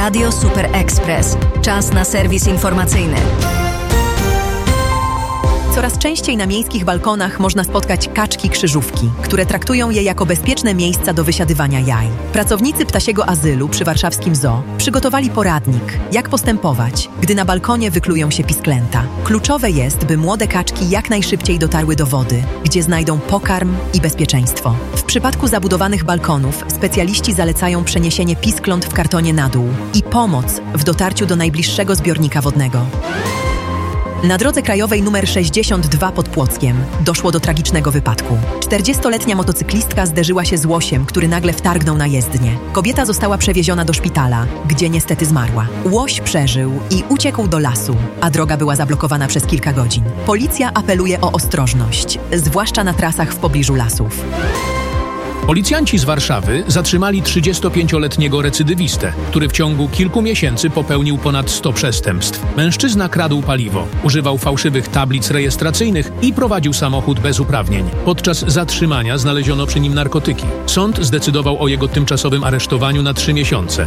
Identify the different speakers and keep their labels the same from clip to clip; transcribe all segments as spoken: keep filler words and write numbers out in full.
Speaker 1: Radio Super Express. Czas na serwis informacyjny.
Speaker 2: Coraz częściej na miejskich balkonach można spotkać kaczki krzyżówki, które traktują je jako bezpieczne miejsca do wysiadywania jaj. Pracownicy ptasiego azylu przy warszawskim zoo przygotowali poradnik, jak postępować, gdy na balkonie wyklują się pisklęta. Kluczowe jest, by młode kaczki jak najszybciej dotarły do wody, gdzie znajdą pokarm i bezpieczeństwo. W przypadku zabudowanych balkonów specjaliści zalecają przeniesienie piskląt w kartonie na dół i pomoc w dotarciu do najbliższego zbiornika wodnego. Na drodze krajowej nr sześćdziesiąt dwa pod Płockiem doszło do tragicznego wypadku. czterdziestoletnia motocyklistka zderzyła się z łosiem, który nagle wtargnął na jezdnię. Kobieta została przewieziona do szpitala, gdzie niestety zmarła. Łoś przeżył i uciekł do lasu, a droga była zablokowana przez kilka godzin. Policja apeluje o ostrożność, zwłaszcza na trasach w pobliżu lasów.
Speaker 3: Policjanci z Warszawy zatrzymali trzydziestopięcioletniego recydywistę, który w ciągu kilku miesięcy popełnił ponad sto przestępstw. Mężczyzna kradł paliwo, używał fałszywych tablic rejestracyjnych i prowadził samochód bez uprawnień. Podczas zatrzymania znaleziono przy nim narkotyki. Sąd zdecydował o jego tymczasowym aresztowaniu na trzy miesiące.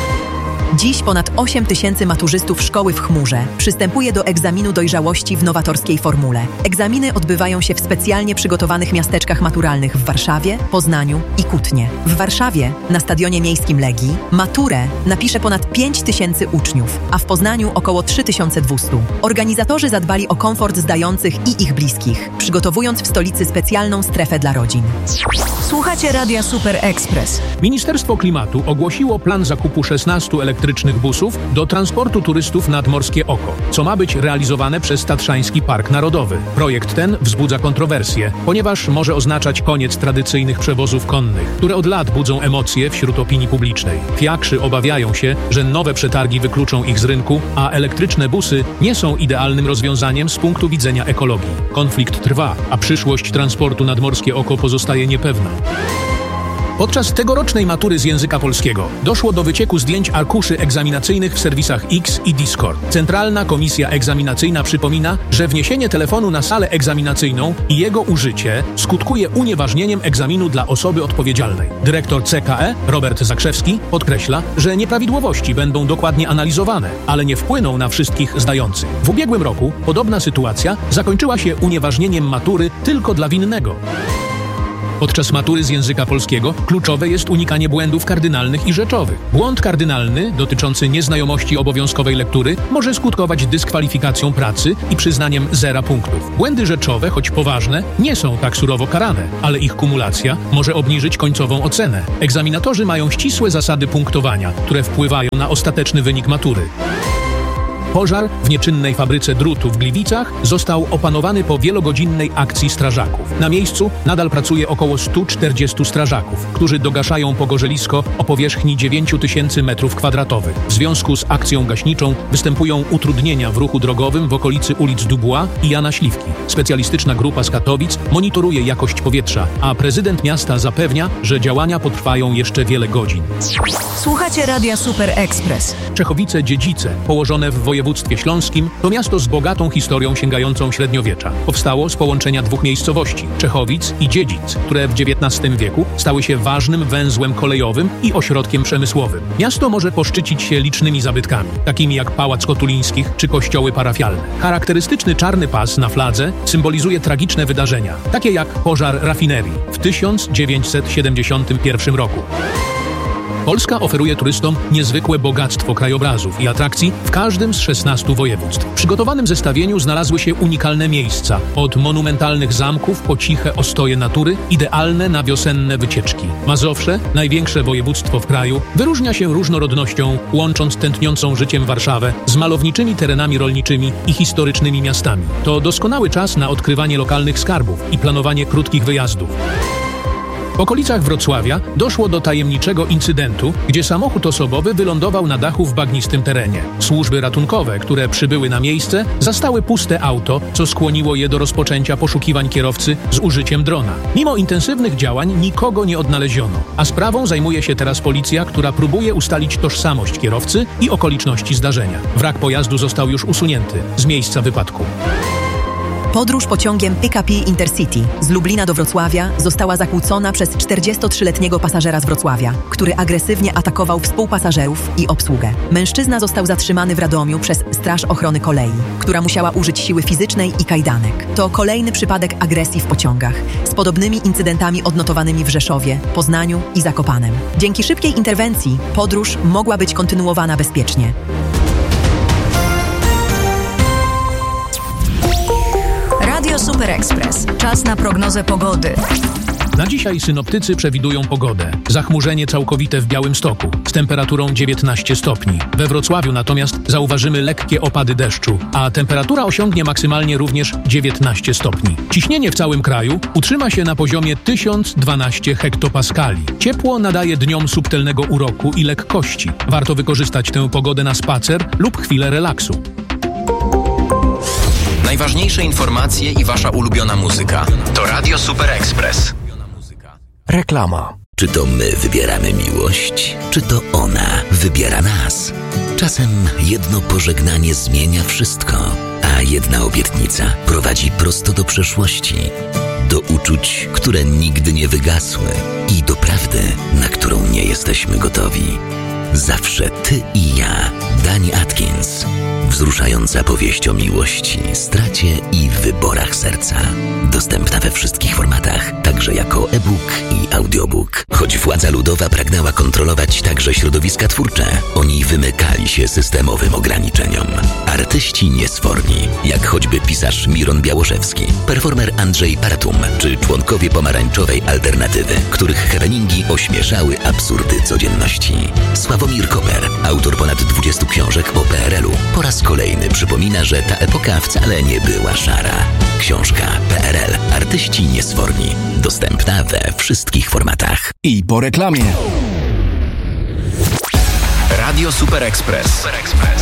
Speaker 2: Dziś ponad osiem tysięcy maturzystów szkoły w Chmurze przystępuje do egzaminu dojrzałości w nowatorskiej formule. Egzaminy odbywają się w specjalnie przygotowanych miasteczkach maturalnych w Warszawie, Poznaniu i Kutnie. W Warszawie, na stadionie miejskim Legii, maturę napisze ponad pięć tysięcy uczniów, a w Poznaniu około trzy tysiące dwieście. Organizatorzy zadbali o komfort zdających i ich bliskich, przygotowując w stolicy specjalną strefę dla rodzin.
Speaker 1: Słuchacie Radia Super Express.
Speaker 3: Ministerstwo Klimatu ogłosiło plan zakupu szesnastu elektrycznych busów do transportu turystów nad Morskie Oko, co ma być realizowane przez Tatrzański Park Narodowy. Projekt ten wzbudza kontrowersje, ponieważ może oznaczać koniec tradycyjnych przewozów konnych, które od lat budzą emocje wśród opinii publicznej. Fiakrzy obawiają się, że nowe przetargi wykluczą ich z rynku, a elektryczne busy nie są idealnym rozwiązaniem z punktu widzenia ekologii. Konflikt trwa, a przyszłość transportu nad Morskie Oko pozostaje niepewna. Podczas tegorocznej matury z języka polskiego doszło do wycieku zdjęć arkuszy egzaminacyjnych w serwisach X i Discord. Centralna Komisja Egzaminacyjna przypomina, że wniesienie telefonu na salę egzaminacyjną i jego użycie skutkuje unieważnieniem egzaminu dla osoby odpowiedzialnej. Dyrektor C K E, Robert Zakrzewski, podkreśla, że nieprawidłowości będą dokładnie analizowane, ale nie wpłyną na wszystkich zdających. W ubiegłym roku podobna sytuacja zakończyła się unieważnieniem matury tylko dla winnego. Podczas matury z języka polskiego kluczowe jest unikanie błędów kardynalnych i rzeczowych. Błąd kardynalny dotyczący nieznajomości obowiązkowej lektury może skutkować dyskwalifikacją pracy i przyznaniem zera punktów. Błędy rzeczowe, choć poważne, nie są tak surowo karane, ale ich kumulacja może obniżyć końcową ocenę. Egzaminatorzy mają ścisłe zasady punktowania, które wpływają na ostateczny wynik matury. Pożar w nieczynnej fabryce drutu w Gliwicach został opanowany po wielogodzinnej akcji strażaków. Na miejscu nadal pracuje około stu czterdziestu strażaków, którzy dogaszają pogorzelisko o powierzchni dziewięć tysięcy metrów kwadratowych. W związku z akcją gaśniczą występują utrudnienia w ruchu drogowym w okolicy ulic Dubois i Jana Śliwki. Specjalistyczna grupa z Katowic monitoruje jakość powietrza, a prezydent miasta zapewnia, że działania potrwają jeszcze wiele godzin.
Speaker 1: Słuchacie Radia Super Express.
Speaker 3: Czechowice-Dziedzice, położone w województwie województwie śląskim, to miasto z bogatą historią sięgającą średniowiecza. Powstało z połączenia dwóch miejscowości, Czechowic i Dziedzic, które w dziewiętnastym wieku stały się ważnym węzłem kolejowym i ośrodkiem przemysłowym. Miasto może poszczycić się licznymi zabytkami, takimi jak Pałac Kotulińskich czy kościoły parafialne. Charakterystyczny czarny pas na fladze symbolizuje tragiczne wydarzenia, takie jak pożar rafinerii w tysiąc dziewięćset siedemdziesiątym pierwszym roku. Polska oferuje turystom niezwykłe bogactwo krajobrazów i atrakcji w każdym z szesnastu województw. W przygotowanym zestawieniu znalazły się unikalne miejsca, od monumentalnych zamków po ciche ostoje natury, idealne na wiosenne wycieczki. Mazowsze, największe województwo w kraju, wyróżnia się różnorodnością, łącząc tętniącą życiem Warszawę z malowniczymi terenami rolniczymi i historycznymi miastami. To doskonały czas na odkrywanie lokalnych skarbów i planowanie krótkich wyjazdów. W okolicach Wrocławia doszło do tajemniczego incydentu, gdzie samochód osobowy wylądował na dachu w bagnistym terenie. Służby ratunkowe, które przybyły na miejsce, zastały puste auto, co skłoniło je do rozpoczęcia poszukiwań kierowcy z użyciem drona. Mimo intensywnych działań nikogo nie odnaleziono, a sprawą zajmuje się teraz policja, która próbuje ustalić tożsamość kierowcy i okoliczności zdarzenia. Wrak pojazdu został już usunięty z miejsca wypadku.
Speaker 2: Podróż pociągiem P K P Intercity z Lublina do Wrocławia została zakłócona przez czterdziestotrzyletniego pasażera z Wrocławia, który agresywnie atakował współpasażerów i obsługę. Mężczyzna został zatrzymany w Radomiu przez Straż Ochrony Kolei, która musiała użyć siły fizycznej i kajdanek. To kolejny przypadek agresji w pociągach, z podobnymi incydentami odnotowanymi w Rzeszowie, Poznaniu i Zakopanem. Dzięki szybkiej interwencji podróż mogła być kontynuowana bezpiecznie.
Speaker 1: Radio Super Express. Czas na prognozę pogody.
Speaker 3: Na dzisiaj synoptycy przewidują pogodę. Zachmurzenie całkowite w Białymstoku z temperaturą dziewiętnaście stopni. We Wrocławiu natomiast zauważymy lekkie opady deszczu, a temperatura osiągnie maksymalnie również dziewiętnaście stopni. Ciśnienie w całym kraju utrzyma się na poziomie tysiąc dwanaście hektopaskali. Ciepło nadaje dniom subtelnego uroku i lekkości. Warto wykorzystać tę pogodę na spacer lub chwilę relaksu.
Speaker 4: Najważniejsze informacje i wasza ulubiona muzyka to Radio Super Express.
Speaker 5: Reklama.
Speaker 6: Czy to my wybieramy miłość, czy to ona wybiera nas? Czasem jedno pożegnanie zmienia wszystko, a jedna obietnica prowadzi prosto do przeszłości, do uczuć, które nigdy nie wygasły i do prawdy, na którą nie jesteśmy gotowi. Zawsze ty i ja. Dani Atkins. Wzruszająca powieść o miłości, stracie i wyborach serca. Dostępna we wszystkich formatach, także jako e-book i audiobook. Choć władza ludowa pragnęła kontrolować także środowiska twórcze, oni wymykali się systemowym ograniczeniom. Artyści niesforni, jak choćby pisarz Miron Białoszewski, performer Andrzej Paratum, czy członkowie pomarańczowej alternatywy, których happeningi ośmieszały absurdy codzienności. Sławomir Koper, autor ponad dwudziestu książek o P R L u, po raz kolejny przypomina, że ta epoka wcale nie była szara. Książka P R L. Artyści niesforni. Dostępna we wszystkich formatach.
Speaker 5: I po reklamie.
Speaker 4: Radio Super Express.